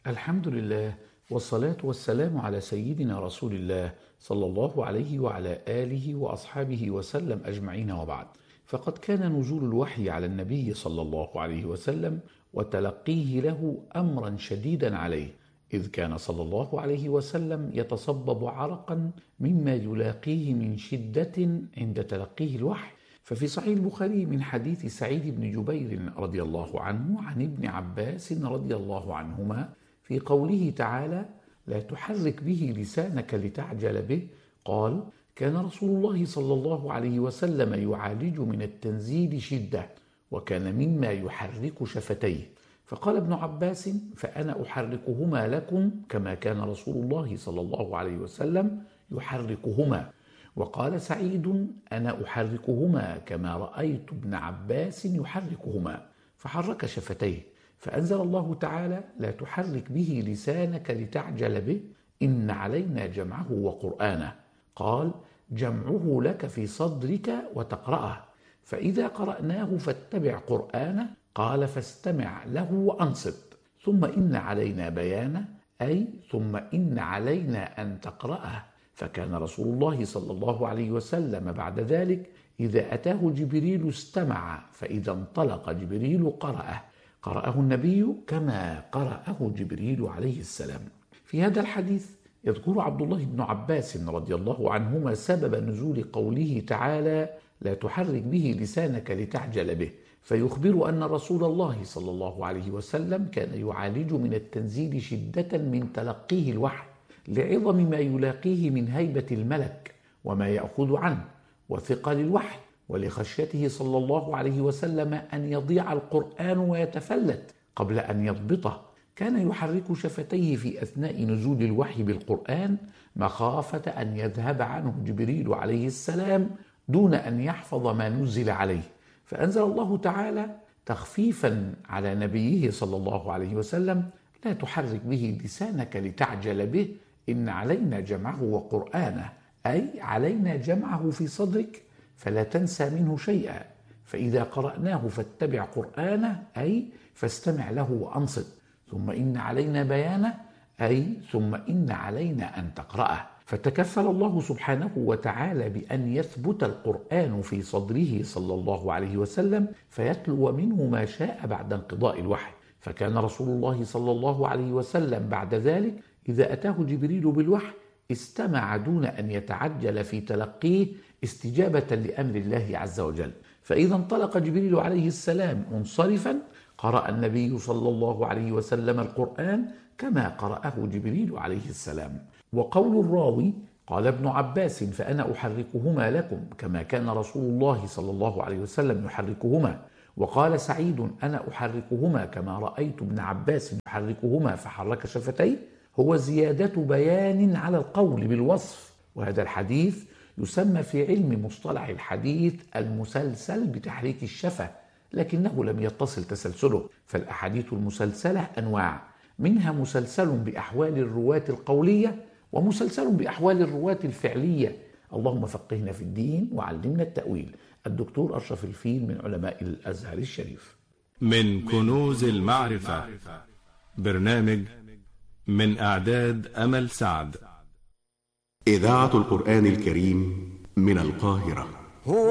الحمد لله، والصلاة والسلام على سيدنا رسول الله صلى الله عليه وعلى آله وأصحابه وسلم أجمعين، وبعد. فقد كان نزول الوحي على النبي صلى الله عليه وسلم وتلقيه له أمرا شديدا عليه، إذ كان صلى الله عليه وسلم يتصبب عرقا مما يلاقيه من شدة عند تلقيه الوحي. ففي صحيح البخاري من حديث سعيد بن جبير رضي الله عنه عن ابن عباس رضي الله عنهما في قوله تعالى: لا تحرك به لسانك لتعجل به، قال: كان رسول الله صلى الله عليه وسلم يعالج من التنزيل شدة، وكان مما يحرك شفتيه. فقال ابن عباس: فأنا أحركهما لكم كما كان رسول الله صلى الله عليه وسلم يحركهما. وقال سعيد: أنا أحركهما كما رأيت ابن عباس يحركهما، فحرك شفتيه. فأنزل الله تعالى: لا تحرك به لسانك لتعجل به، إن علينا جمعه وقرآنه. قال: جمعه لك في صدرك وتقرأه، فإذا قرأناه فاتبع قرآنه. قال: فاستمع له وأنصت، ثم إن علينا بيانه، أي ثم إن علينا أن تقرأه. فكان رسول الله صلى الله عليه وسلم بعد ذلك إذا أتاه جبريل استمع، فإذا انطلق جبريل قرأه النبي كما قرأه جبريل عليه السلام. في هذا الحديث يذكر عبد الله بن عباس رضي الله عنهما سبب نزول قوله تعالى: لا تحرك به لسانك لتعجل به، فيخبر أن رسول الله صلى الله عليه وسلم كان يعالج من التنزيل شدة من تلقيه الوحي، لعظم ما يلاقيه من هيبة الملك وما يأخذ عنه وثقل الوحي، ولخشيته صلى الله عليه وسلم أن يضيع القرآن ويتفلت قبل أن يضبطه. كان يحرك شفتيه في أثناء نزول الوحي بالقرآن مخافة أن يذهب عنه جبريل عليه السلام دون أن يحفظ ما نزل عليه. فأنزل الله تعالى تخفيفا على نبيه صلى الله عليه وسلم: لا تحرك به لسانك لتعجل به، إن علينا جمعه وقرآنه، أي علينا جمعه في صدرك فلا تنسى منه شيئا، فإذا قرأناه فاتبع قرآنه، أي فاستمع له وأنصت، ثم إن علينا بيانه، أي ثم إن علينا أن تقرأه. فتكفل الله سبحانه وتعالى بأن يثبت القرآن في صدره صلى الله عليه وسلم، فيتلو منه ما شاء بعد انقضاء الوحي. فكان رسول الله صلى الله عليه وسلم بعد ذلك إذا أتاه جبريل بالوحي استمع دون أن يتعجل في تلقيه استجابة لأمر الله عز وجل. فإذا انطلق جبريل عليه السلام منصرفا قرأ النبي صلى الله عليه وسلم القرآن كما قرأه جبريل عليه السلام. وقول الراوي: قال ابن عباس: فأنا أحركهما لكم كما كان رسول الله صلى الله عليه وسلم يحركهما. وقال سعيد: أنا أحركهما كما رأيت ابن عباس يحركهما، فحرك شفتيه، هو زيادة بيان على القول بالوصف. وهذا الحديث يسمى في علم مصطلح الحديث المسلسل بتحريك الشفة، لكنه لم يتصل تسلسله. فالأحاديث المسلسلة أنواع، منها مسلسل بأحوال الرواة القولية، ومسلسل بأحوال الرواة الفعلية. اللهم فقهنا في الدين وعلمنا التأويل. الدكتور أشرف الفيل من علماء الأزهر الشريف. من كنوز المعرفة، برنامج من إعداد أمل سعد. إذاعة القرآن الكريم من القاهرة.